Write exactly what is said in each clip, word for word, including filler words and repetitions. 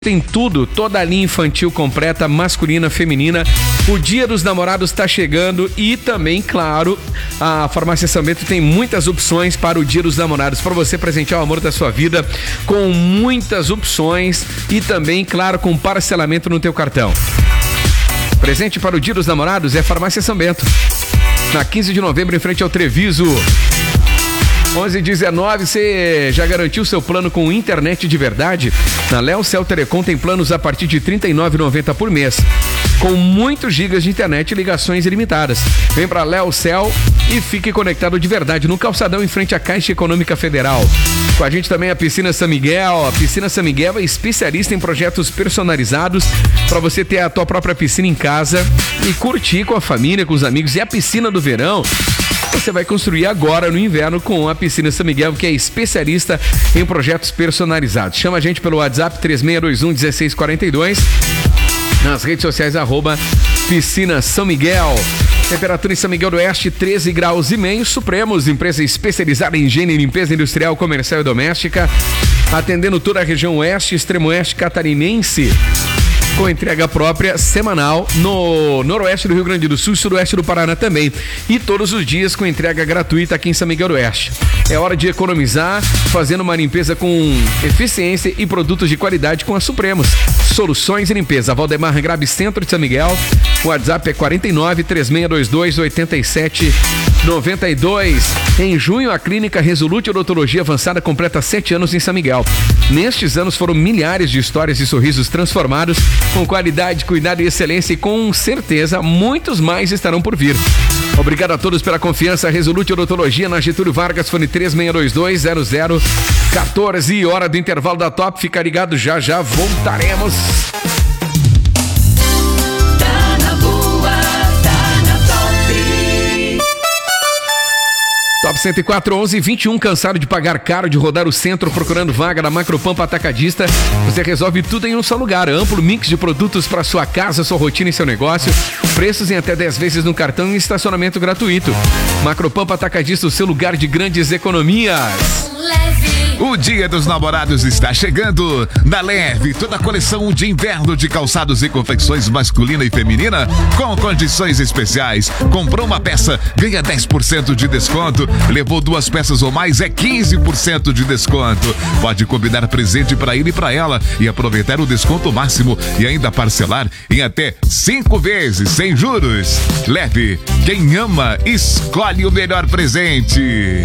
Tem tudo, toda a linha infantil completa, masculina, feminina. O Dia dos Namorados está chegando e também, claro, a Farmácia São Bento tem muitas opções para o Dia dos Namorados, para você presentear o amor da sua vida com muitas opções e também, claro, com parcelamento no teu cartão. Presente para o Dia dos Namorados é Farmácia São Bento, na quinze de novembro, em frente ao Treviso. onze e dezenove, você já garantiu seu plano com internet de verdade? Na Leocel Telecom tem planos a partir de trinta e nove reais e noventa centavos por mês, com muitos gigas de internet e ligações ilimitadas. Vem pra Leocel e fique conectado de verdade no calçadão em frente à Caixa Econômica Federal. Com a gente também a Piscina São Miguel. A Piscina São Miguel é especialista em projetos personalizados para você ter a tua própria piscina em casa e curtir com a família, com os amigos. E a piscina do verão você vai construir agora no inverno com a Piscina São Miguel, que é especialista em projetos personalizados. Chama a gente pelo WhatsApp três seis dois um um seis quatro dois, nas redes sociais arroba Piscina São Miguel. Temperatura em São Miguel do Oeste, treze graus e meio. Supremos, empresa especializada em higiene e limpeza industrial, comercial e doméstica, atendendo toda a região oeste, extremo oeste catarinense, com entrega própria semanal no noroeste do Rio Grande do Sul e sudoeste do Paraná também. E todos os dias com entrega gratuita aqui em São Miguel do Oeste. É hora de economizar, fazendo uma limpeza com eficiência e produtos de qualidade com a Supremos. Soluções e limpeza. Valdemar Grabe, centro de São Miguel. O WhatsApp é quarenta e nove, três seis dois dois, oitenta e sete noventa e dois. Em junho, a clínica Resolute Odontologia Avançada completa sete anos em São Miguel. Nestes anos foram milhares de histórias e sorrisos transformados com qualidade, cuidado e excelência, e com certeza muitos mais estarão por vir. Obrigado a todos pela confiança. Resolute Odontologia na Getúlio Vargas, fone três seis dois dois, zero zero um quatro. Hora do intervalo da Top, fica ligado, já já voltaremos. Top cento e quatro, onze e vinte e um, cansado de pagar caro, de rodar o centro procurando vaga na Macropampa Atacadista? Você resolve tudo em um só lugar. Amplo mix de produtos para sua casa, sua rotina e seu negócio. Preços em até dez vezes no cartão e estacionamento gratuito. Macropampa Atacadista, o seu lugar de grandes economias. O Dia dos Namorados está chegando. Na Leve, toda a coleção de inverno de calçados e confecções masculina e feminina com condições especiais. Comprou uma peça, ganha dez por cento de desconto. Levou duas peças ou mais, é quinze por cento de desconto. Pode combinar presente para ele e para ela e aproveitar o desconto máximo e ainda parcelar em até cinco vezes sem juros. Leve, quem ama escolhe o melhor presente.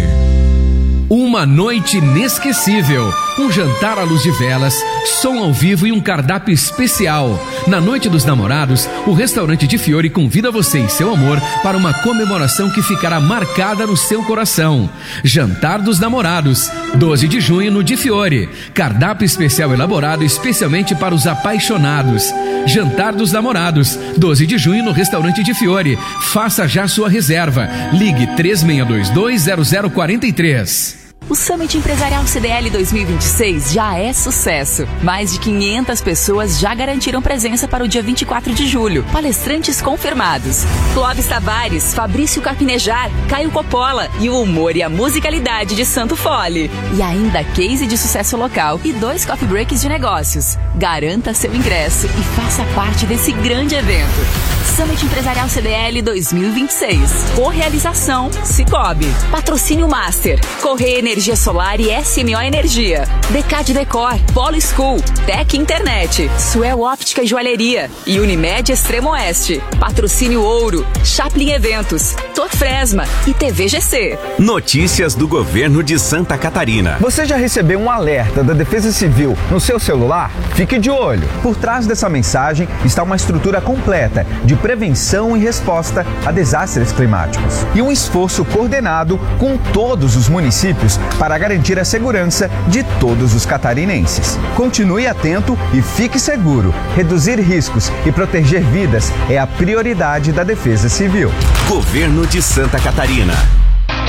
Uma noite inesquecível, um jantar à luz de velas, som ao vivo e um cardápio especial. Na Noite dos Namorados, o restaurante Di Fiore convida você e seu amor para uma comemoração que ficará marcada no seu coração. Jantar dos Namorados, doze de junho no Di Fiore. Cardápio especial elaborado especialmente para os apaixonados. Jantar dos Namorados, doze de junho no restaurante Di Fiore. Faça já sua reserva. Ligue três seis dois dois, zero zero quatro três. O Summit Empresarial C D L dois mil e vinte e seis já é sucesso. Mais de quinhentas pessoas já garantiram presença para o dia vinte e quatro de julho. Palestrantes confirmados: Clóvis Tavares, Fabrício Carpinejar, Caio Coppola e o humor e a musicalidade de Santo Fole. E ainda case de sucesso local e dois coffee breaks de negócios. Garanta seu ingresso e faça parte desse grande evento. Summit Empresarial C D L dois mil e vinte e seis. Correalização Cicobi. Patrocínio Master, Correia Energia Solar e S M O Energia. Decade Decor, Polo School, Tec Internet, Suel Óptica e Joalheria e Unimed Extremo Oeste. Patrocínio Ouro, Chaplin Eventos, Torfresma e T V G C. Notícias do Governo de Santa Catarina. Você já recebeu um alerta da Defesa Civil no seu celular? Fique de olho. Por trás dessa mensagem está uma estrutura completa de prevenção e resposta a desastres climáticos e um esforço coordenado com todos os municípios para garantir a segurança de todos os catarinenses. Continue atento e fique seguro. Reduzir riscos e proteger vidas é a prioridade da Defesa Civil. Governo de Santa Catarina.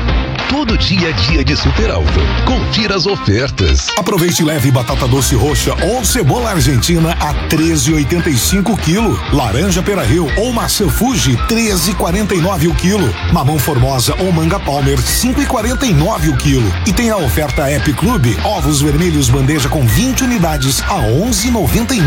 Todo dia é dia de Super Alto. Confira as ofertas. Aproveite e leve batata doce roxa ou cebola argentina a treze e oitenta e cinco o quilo. Laranja Pera-Rio ou maçã Fuji treze e quarenta e nove o quilo. Mamão Formosa ou manga Palmer cinco e quarenta e nove o quilo. E tem a oferta App Clube, ovos vermelhos bandeja com vinte unidades a onze e noventa e nove.